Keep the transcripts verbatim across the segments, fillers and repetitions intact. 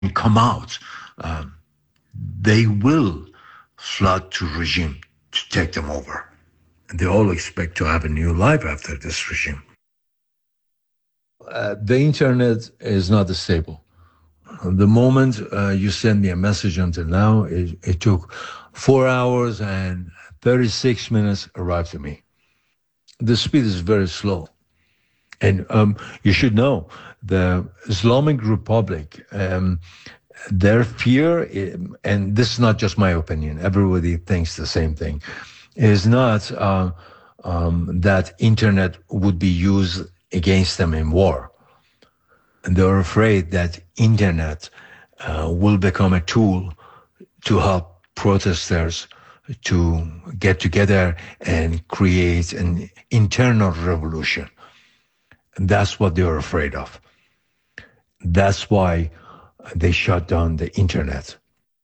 come out, um, they will flood to regime to take them over. And they all expect to have a new life after this regime. Uh, the internet is not stable. The moment uh, you send me a message until now, it, it took four hours and thirty-six minutes arrived to me. The speed is very slow. And um, you should know, the Islamic Republic, um, their fear, and this is not just my opinion, everybody thinks the same thing, is not uh, um, that internet would be used against them in war. And they're afraid that internet uh, will become a tool to help protesters to get together and create an internal revolution. And that's what they're afraid of. That's why they shut down the internet.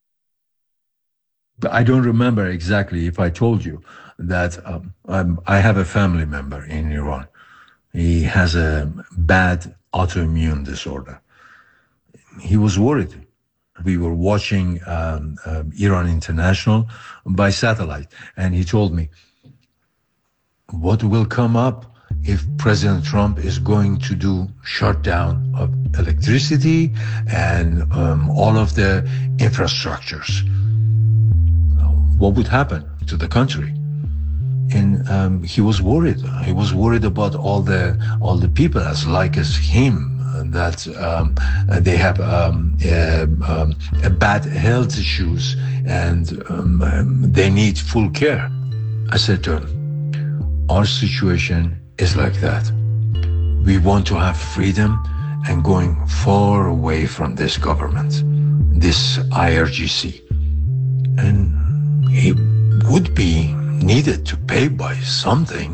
But I don't remember exactly if I told you that um, I'm, I have a family member in Iran. He has a bad autoimmune disorder. He was worried. We were watching um, uh, Iran International by satellite, and he told me, what will come up if President Trump is going to do shutdown of electricity and um, all of the infrastructures? What would happen to the country? And um, he was worried. He was worried about all the all the people as like as him, that um, they have um, uh, um, bad health issues and um, um, they need full care. I said to him, our situation is like that. We want to have freedom and going far away from this government, this I R G C. And he would be needed to pay by something.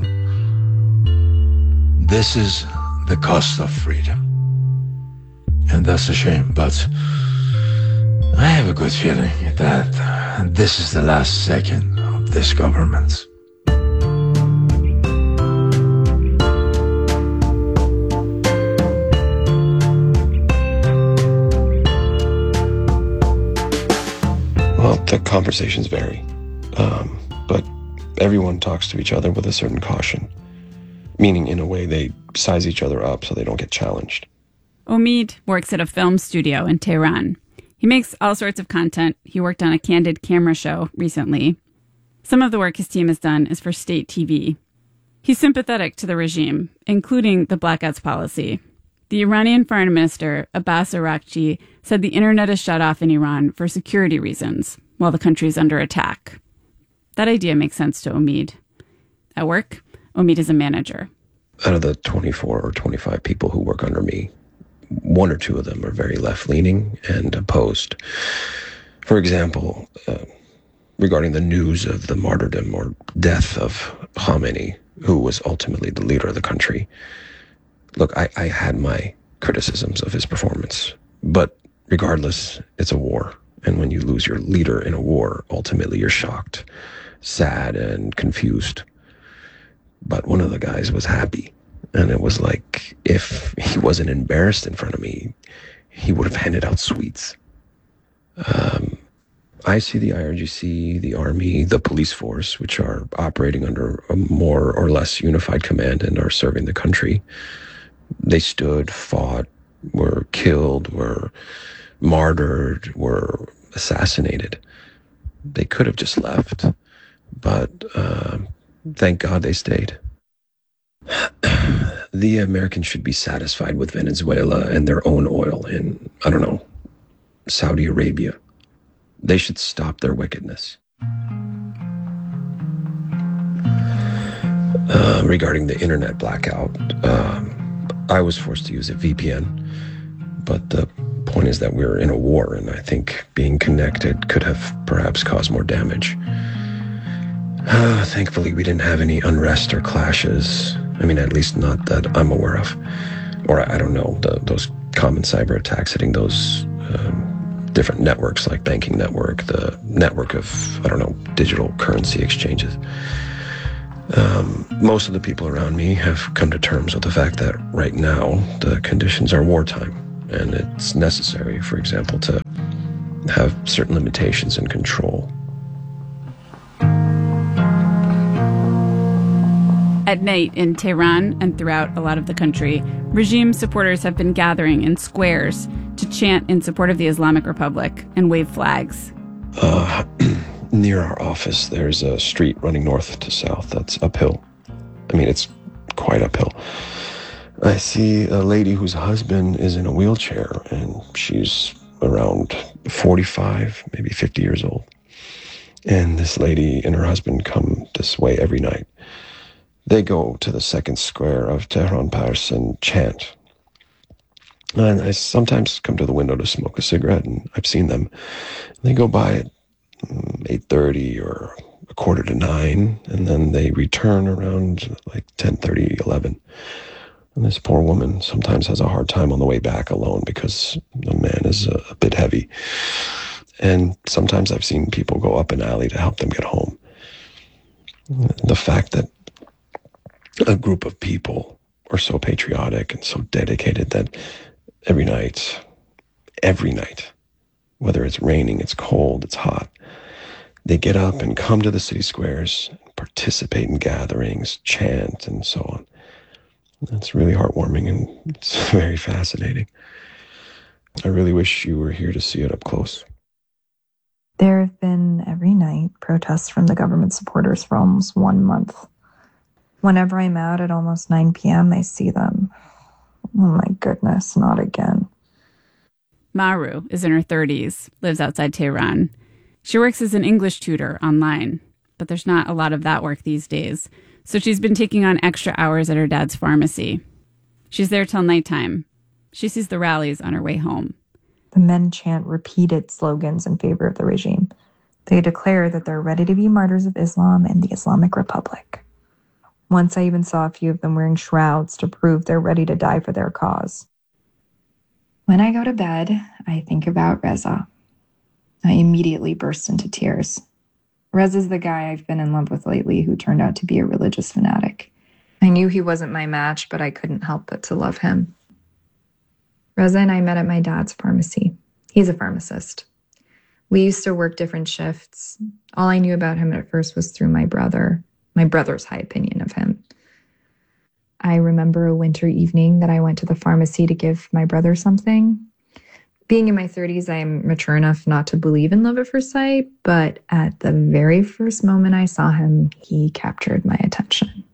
This is the cost of freedom. And that's a shame, but I have a good feeling that this is the last second of this government. Well, the conversations vary, um, but everyone talks to each other with a certain caution, meaning in a way they size each other up so they don't get challenged. Omid works at a film studio in Tehran. He makes all sorts of content. He worked on a candid camera show recently. Some of the work his team has done is for state T V. He's sympathetic to the regime, including the blackouts policy. The Iranian foreign minister, Abbas Araghchi, said the internet is shut off in Iran for security reasons while the country is under attack. That idea makes sense to Omid. At work, Omid is a manager. Out of the twenty-four or twenty-five people who work under me, one or two of them are very left-leaning and opposed. For example, uh, regarding the news of the martyrdom or death of Khamenei, who was ultimately the leader of the country. Look, I, I had my criticisms of his performance, but regardless, it's a war. And when you lose your leader in a war, ultimately you're shocked, sad, and confused. But one of the guys was happy. And it was like, if he wasn't embarrassed in front of me, he would have handed out sweets. Um, I see the I R G C, the army, the police force, which are operating under a more or less unified command and are serving the country. They stood, fought, were killed, were martyred, were assassinated. They could have just left, but uh, thank God they stayed. The Americans should be satisfied with Venezuela and their own oil in, I don't know, Saudi Arabia. They should stop their wickedness. Uh, regarding the internet blackout, um, I was forced to use a V P N, but the point is that we're in a war, and I think being connected could have perhaps caused more damage. Uh, thankfully, we didn't have any unrest or clashes. I mean, at least not that I'm aware of. Or I don't know, the, those common cyber attacks hitting those um, different networks like banking network, the network of, I don't know, digital currency exchanges. Um, most of the people around me have come to terms with the fact that right now the conditions are wartime. and it's necessary, for example, to have certain limitations and control. At night in Tehran and throughout a lot of the country, regime supporters have been gathering in squares to chant in support of the Islamic Republic and wave flags. Uh, near our office, there's a street running north to south that's uphill. I mean, it's quite uphill. I see a lady whose husband is in a wheelchair, and she's around forty-five, maybe fifty years old. And this lady and her husband come this way every night. They go to the second square of Tehran Pars and chant. And I sometimes come to the window to smoke a cigarette, and I've seen them. They go by at eight thirty or a quarter to nine, and then they return around like ten thirty, eleven. And this poor woman sometimes has a hard time on the way back alone because the man is a, a bit heavy. And sometimes I've seen people go up an alley to help them get home. The fact that a group of people are so patriotic and so dedicated that every night, every night, whether it's raining, it's cold, it's hot, they get up and come to the city squares, participate in gatherings, chant, and so on. It's really heartwarming, and it's very fascinating. I really wish you were here to see it up close. There have been every night protests from the government supporters for almost one month. Whenever I'm out at almost nine p.m., I see them. Oh my goodness, not again. Maru is in her thirties, lives outside Tehran. She works as an English tutor online, but there's not a lot of that work these days, so she's been taking on extra hours at her dad's pharmacy. She's there till nighttime. She sees the rallies on her way home. The men chant repeated slogans in favor of the regime. They declare that they're ready to be martyrs of Islam and the Islamic Republic. Once I even saw a few of them wearing shrouds to prove they're ready to die for their cause. When I go to bed, I think about Reza. I immediately burst into tears. Reza's the guy I've been in love with lately who turned out to be a religious fanatic. I knew he wasn't my match, but I couldn't help but to love him. Reza and I met at my dad's pharmacy. He's a pharmacist. We used to work different shifts. All I knew about him at first was through my brother, my brother's high opinion of him. I remember a winter evening that I went to the pharmacy to give my brother something. Being in my thirties, I am mature enough not to believe in love at first sight, but at the very first moment I saw him, he captured my attention.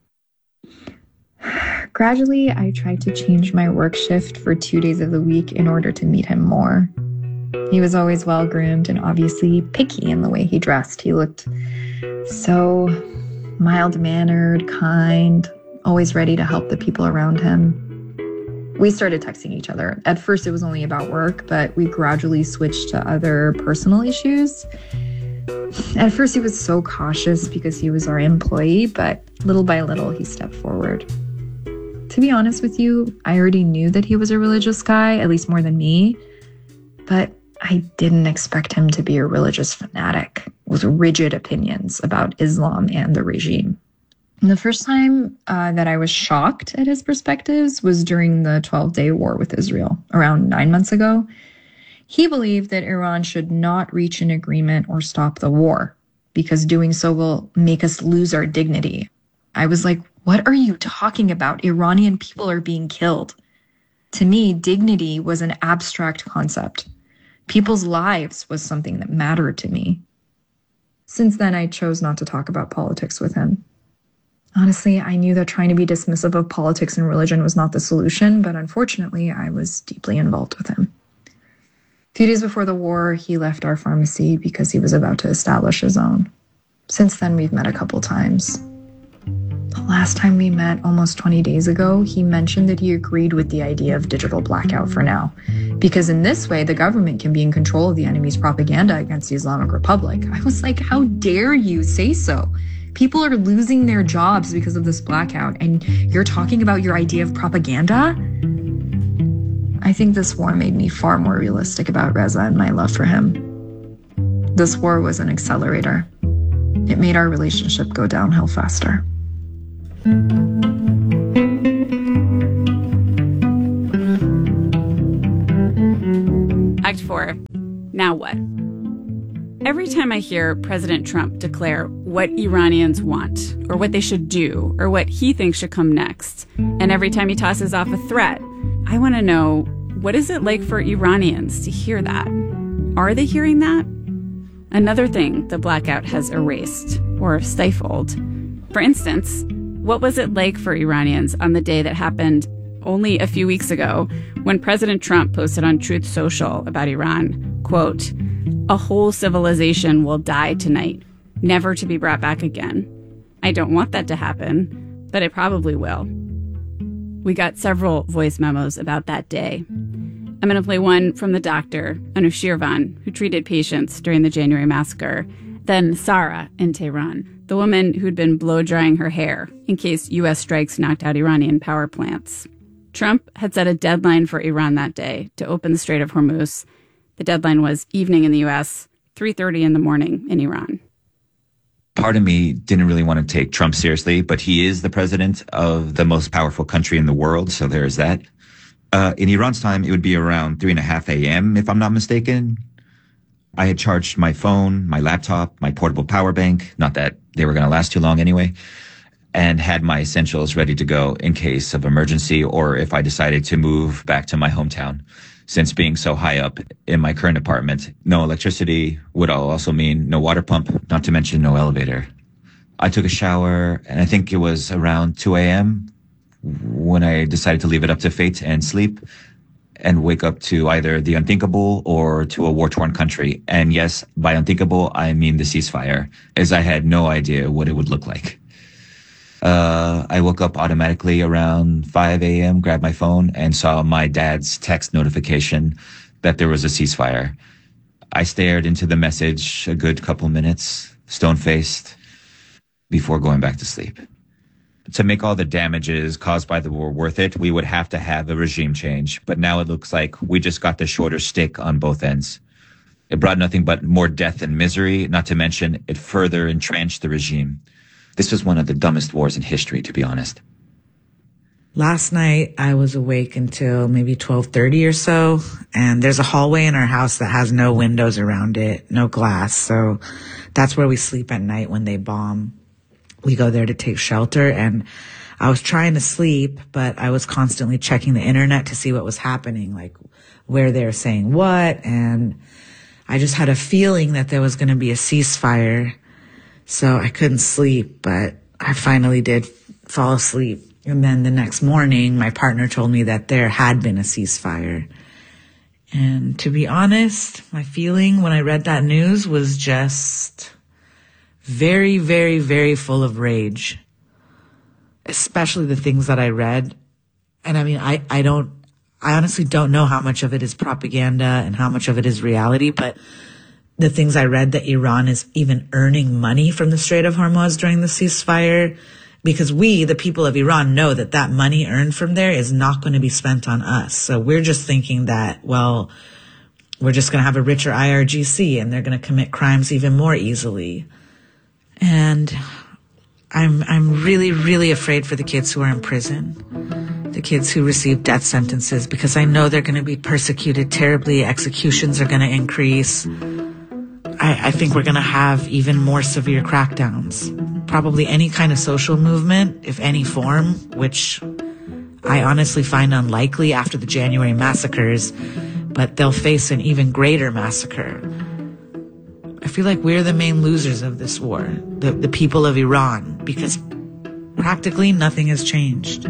Gradually, I tried to change my work shift for two days of the week in order to meet him more. He was always well-groomed and obviously picky in the way he dressed. He looked so mild-mannered, kind, always ready to help the people around him. We started texting each other. At first, it was only about work, but we gradually switched to other personal issues. At first, he was so cautious because he was our employee, but little by little, he stepped forward. To be honest with you, I already knew that he was a religious guy, at least more than me, but I didn't expect him to be a religious fanatic with rigid opinions about Islam and the regime. And the first time uh, that I was shocked at his perspectives was during the twelve-day war with Israel, around nine months ago. He believed that Iran should not reach an agreement or stop the war, because doing so will make us lose our dignity. I was like, what are you talking about? Iranian people are being killed. To me, dignity was an abstract concept. People's lives was something that mattered to me. Since then, I chose not to talk about politics with him. Honestly, I knew that trying to be dismissive of politics and religion was not the solution, but unfortunately, I was deeply involved with him. A few days before the war, he left our pharmacy because he was about to establish his own. Since then, we've met a couple times. The last time we met, almost twenty days ago, he mentioned that he agreed with the idea of digital blackout for now, because in this way, the government can be in control of the enemy's propaganda against the Islamic Republic. I was like, how dare you say so? People are losing their jobs because of this blackout, and you're talking about your idea of propaganda? I think this war made me far more realistic about Reza and my love for him. This war was an accelerator. It made our relationship go downhill faster. Now what? Every time I hear President Trump declare what Iranians want, or what they should do, or what he thinks should come next, and every time he tosses off a threat, I want to know, what is it like for Iranians to hear that? Are they hearing that? Another thing the blackout has erased, or stifled. For instance, what was it like for Iranians on the day that happened only a few weeks ago when President Trump posted on Truth Social about Iran, quote, "A whole civilization will die tonight, never to be brought back again. I don't want that to happen, but it probably will." We got several voice memos about that day. I'm going to play one from the doctor, Anushirvan, who treated patients during the January massacre, then Sarah in Tehran, the woman who'd been blow-drying her hair in case U S strikes knocked out Iranian power plants. Trump had set a deadline for Iran that day to open the Strait of Hormuz. The deadline was evening in the U S, three thirty in the morning in Iran. Part of me didn't really want to take Trump seriously, but he is the president of the most powerful country in the world, so there is that. Uh, in Iran's time, it would be around three and a half a.m., if I'm not mistaken. I had charged my phone, my laptop, my portable power bank, not that they were going to last too long anyway, and had my essentials ready to go in case of emergency or if I decided to move back to my hometown. Since being so high up in my current apartment, no electricity would also mean no water pump, not to mention no elevator. I took a shower, and I think it was around two a.m. when I decided to leave it up to fate and sleep and wake up to either the unthinkable or to a war-torn country. And yes, by unthinkable, I mean the ceasefire, as I had no idea what it would look like. Uh, I woke up automatically around five a.m., grabbed my phone, and saw my dad's text notification that there was a ceasefire. I stared into the message a good couple minutes, stone-faced, before going back to sleep. To make all the damages caused by the war worth it, we would have to have a regime change. But now it looks like we just got the shorter stick on both ends. It brought nothing but more death and misery, not to mention it further entrenched the regime. This was one of the dumbest wars in history, to be honest. Last night, I was awake until maybe twelve thirty or so, and there's a hallway in our house that has no windows around it, no glass, so that's where we sleep at night when they bomb. We go there to take shelter, and I was trying to sleep, but I was constantly checking the internet to see what was happening, like where they're saying what, and I just had a feeling that there was going to be a ceasefire. So I couldn't sleep, but I finally did fall asleep. And then the next morning, my partner told me that there had been a ceasefire. And to be honest, my feeling when I read that news was just very, very, very full of rage. Especially the things that I read. And I mean, I, I don't, I honestly don't know how much of it is propaganda and how much of it is reality, but the things I read that Iran is even earning money from the Strait of Hormuz during the ceasefire, because we, the people of Iran, know that that money earned from there is not going to be spent on us. So we're just thinking that, well, we're just going to have a richer I R G C and they're going to commit crimes even more easily. And I'm, I'm really, really afraid for the kids who are in prison, the kids who receive death sentences, because I know they're going to be persecuted terribly. Executions are going to increase. I, I think we're going to have even more severe crackdowns. Probably any kind of social movement, if any form, which I honestly find unlikely after the January massacres, but they'll face an even greater massacre. I feel like we're the main losers of this war, the, the people of Iran, because practically nothing has changed.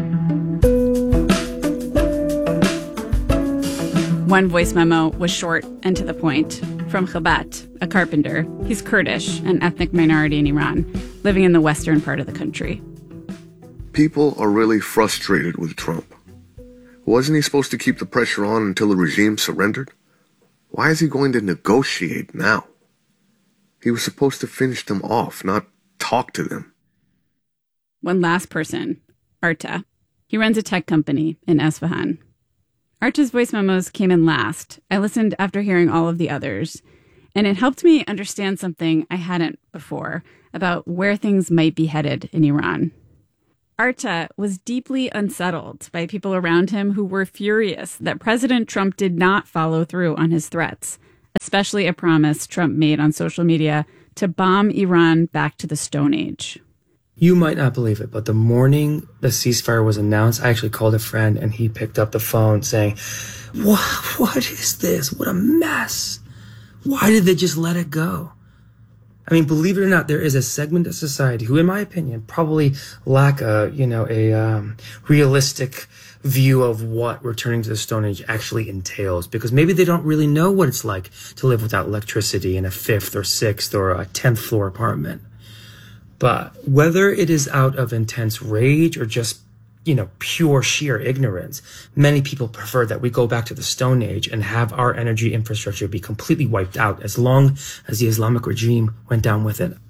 One voice memo was short and to the point. From Khabat, a carpenter. He's Kurdish, an ethnic minority in Iran, living in the western part of the country. People are really frustrated with Trump. Wasn't he supposed to keep the pressure on until the regime surrendered? Why is he going to negotiate now? He was supposed to finish them off, not talk to them. One last person, Arta. He runs a tech company in Esfahan. Arta's voice memos came in last. I listened after hearing all of the others, and it helped me understand something I hadn't before about where things might be headed in Iran. Arta was deeply unsettled by people around him who were furious that President Trump did not follow through on his threats, especially a promise Trump made on social media to bomb Iran back to the Stone Age. You might not believe it, but the morning the ceasefire was announced, I actually called a friend and he picked up the phone saying, what, what is this? What a mess. Why did they just let it go? I mean, believe it or not, there is a segment of society who, in my opinion, probably lack a, you know, a um, realistic view of what returning to the Stone Age actually entails, because maybe they don't really know what it's like to live without electricity in a fifth or sixth or a tenth floor apartment. But whether it is out of intense rage or just, you know, pure sheer ignorance, many people prefer that we go back to the Stone Age and have our energy infrastructure be completely wiped out as long as the Islamic regime went down with it.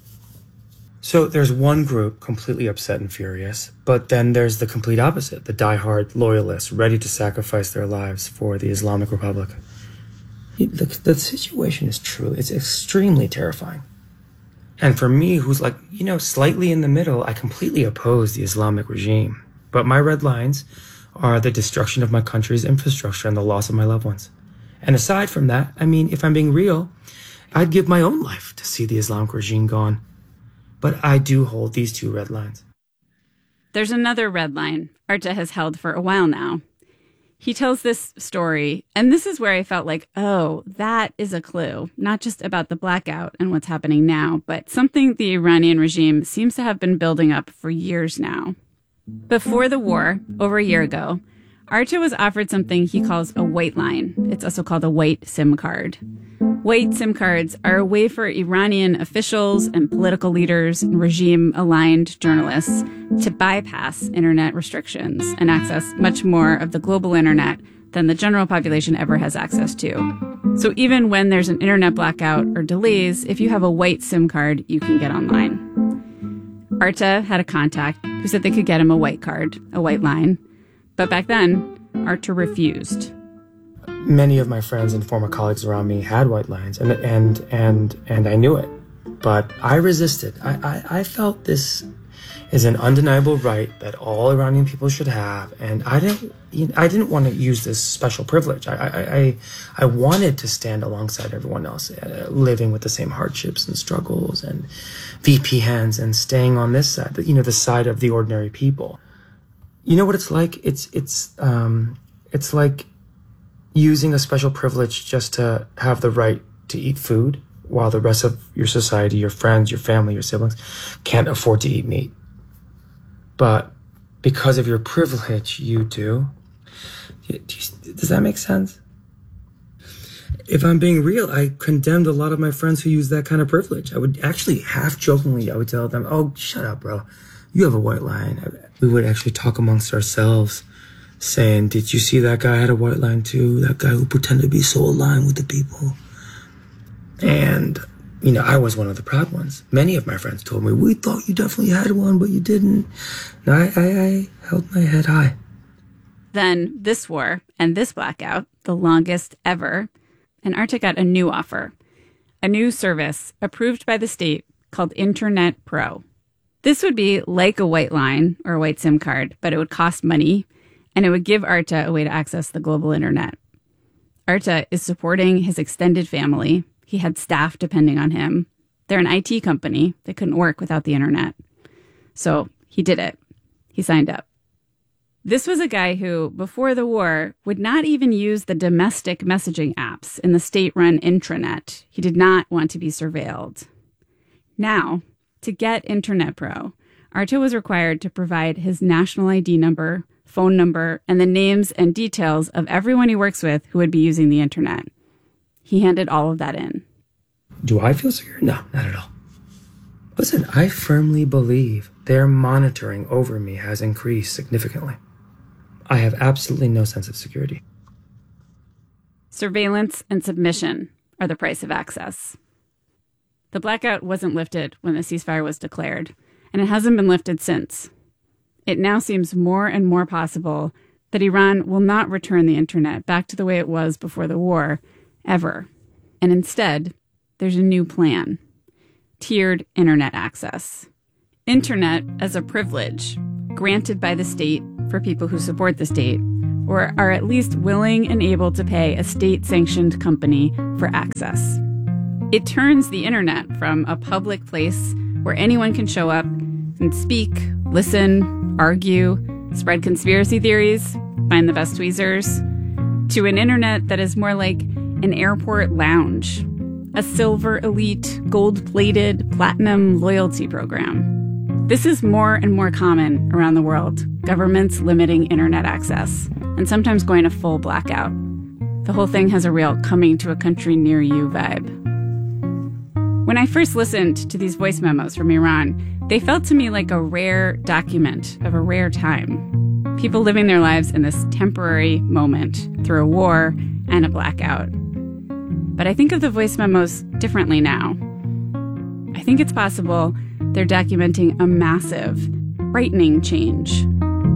So there's one group completely upset and furious, but then there's the complete opposite, the diehard loyalists ready to sacrifice their lives for the Islamic Republic. The, the situation is true. It's extremely terrifying. And for me, who's like, you know, slightly in the middle, I completely oppose the Islamic regime. But my red lines are the destruction of my country's infrastructure and the loss of my loved ones. And aside from that, I mean, if I'm being real, I'd give my own life to see the Islamic regime gone. But I do hold these two red lines. There's another red line Arta has held for a while now. He tells this story, and this is where I felt like, oh, that is a clue, not just about the blackout and what's happening now, but something the Iranian regime seems to have been building up for years now. Before the war, over a year ago, Arta was offered something he calls a white line. It's also called a white SIM card. White SIM cards are a way for Iranian officials and political leaders and regime-aligned journalists to bypass internet restrictions and access much more of the global internet than the general population ever has access to. So even when there's an internet blackout or delays, if you have a white SIM card, you can get online. Arta had a contact who said they could get him a white card, a white line. But back then, Arta refused. Many of my friends and former colleagues around me had white lines, and and and and I knew it, but I resisted. I, I, I felt this is an undeniable right that all Iranian people should have, and I didn't you know, I didn't want to use this special privilege. I I I, I wanted to stand alongside everyone else, uh, living with the same hardships and struggles and V P Ns, and staying on this side, you know, the side of the ordinary people. You know what it's like? It's it's um it's like using a special privilege just to have the right to eat food while the rest of your society, your friends, your family, your siblings can't afford to eat meat. But because of your privilege, you do. Does that make sense? If I'm being real, I condemned a lot of my friends who use that kind of privilege. I would actually half jokingly, I would tell them, oh, shut up, bro. You have a white line. We would actually talk amongst ourselves, saying, did you see that guy had a white line too? That guy who pretended to be so aligned with the people. And, you know, I was one of the proud ones. Many of my friends told me, we thought you definitely had one, but you didn't. And I, I, I held my head high. Then this war and this blackout, the longest ever, and Arta got a new offer, a new service approved by the state called Internet Pro. This would be like a white line or a white SIM card, but it would cost money, and it would give Arta a way to access the global internet. Arta is supporting his extended family. He had staff depending on him. They're an I T company. They couldn't work without the internet. So he did it. He signed up. This was a guy who, before the war, would not even use the domestic messaging apps in the state-run intranet. He did not want to be surveilled. Now, to get Internet Pro, Arta was required to provide his national I D number, phone number, and the names and details of everyone he works with who would be using the internet. He handed all of that in. Do I feel secure? No, not at all. Listen, I firmly believe their monitoring over me has increased significantly. I have absolutely no sense of security. Surveillance and submission are the price of access. The blackout wasn't lifted when the ceasefire was declared, and it hasn't been lifted since. It now seems more and more possible that Iran will not return the internet back to the way it was before the war, ever. And instead, there's a new plan. Tiered internet access. Internet as a privilege granted by the state for people who support the state, or are at least willing and able to pay a state-sanctioned company for access. It turns the internet from a public place where anyone can show up and speak, listen, argue, spread conspiracy theories, find the best tweezers, to an internet that is more like an airport lounge, a silver elite, gold-plated, platinum loyalty program. This is more and more common around the world, governments limiting internet access, and sometimes going to full blackout. The whole thing has a real coming to a country near you vibe. When I first listened to these voice memos from Iran, they felt to me like a rare document of a rare time. People living their lives in this temporary moment through a war and a blackout. But I think of the voice memos differently now. I think it's possible they're documenting a massive, frightening change.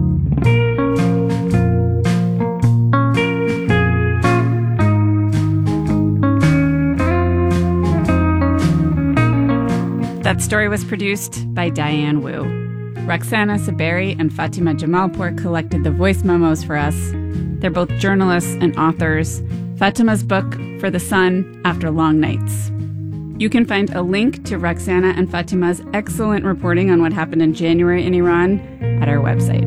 That story was produced by Diane Wu. Roxana Saberi and Fatima Jamalpour collected the voice memos for us. They're both journalists and authors. Fatima's book, For the Sun After Long Nights. You can find a link to Roxana and Fatima's excellent reporting on what happened in January in Iran at our website.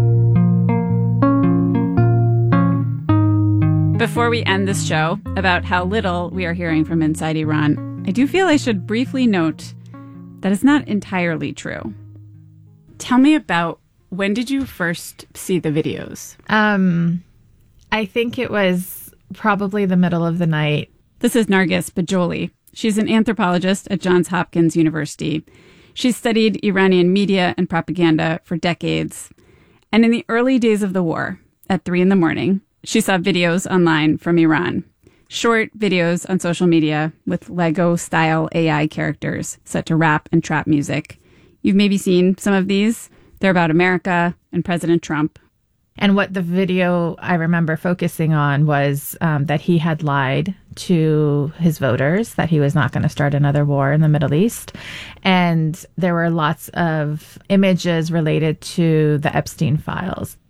Before we end this show about how little we are hearing from inside Iran, I do feel I should briefly note that is not entirely true. Tell me about, when did you first see the videos? Um, I think it was probably the middle of the night. This is Nargis Bajoli. She's an anthropologist at Johns Hopkins University. She's studied Iranian media and propaganda for decades. And in the early days of the war, at three in the morning, she saw videos online from Iran. Short videos on social media with Lego-style A I characters set to rap and trap music. You've maybe seen some of these. They're about America and President Trump. And what the video I remember focusing on was um, that he had lied to his voters, that he was not going to start another war in the Middle East. And there were lots of images related to the Epstein files.